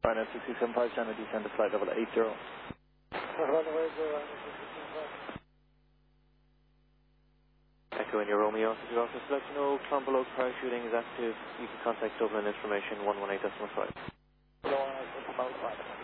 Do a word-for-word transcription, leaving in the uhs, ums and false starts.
Ryanair six six seven five, Channel descend to flight level eight zero. Runway zero, Ryanair six six seven five. Echo in your Romeo, to the office, let you know Clonbelow parachuting is active. You can contact Dublin information one one eight decimal five. Hello, Ryanair six six seven five.